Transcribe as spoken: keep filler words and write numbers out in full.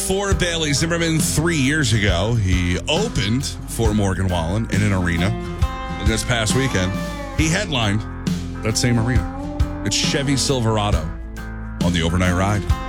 for Bailey Zimmerman three years ago. He opened for Morgan Wallen in an arena. And this past weekend, he headlined that same arena. It's Chevy Silverado on the overnight ride.